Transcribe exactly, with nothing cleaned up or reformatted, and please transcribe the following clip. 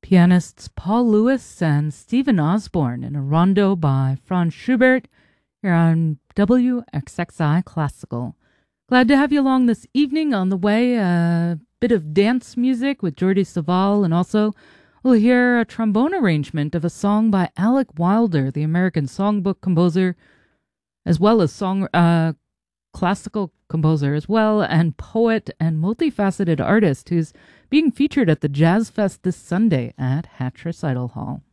pianists Paul Lewis and Stephen Osborne in a rondo by Franz Schubert here on W X X I Classical. Glad to have you along this evening. On the way, a bit of dance music with Jordi Savall, and also we'll hear a trombone arrangement of a song by Alec Wilder, the American songbook composer, as well as song uh, classical composer as well, and poet and multifaceted artist who's being featured at the Jazz Fest this Sunday at Hatch Recital Hall.